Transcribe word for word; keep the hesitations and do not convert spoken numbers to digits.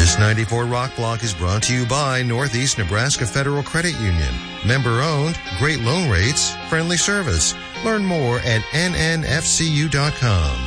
This ninety-four Rock Block is brought to you by Northeast Nebraska Federal Credit Union. Member owned, great loan rates, friendly service. Learn more at N N F C U dot com.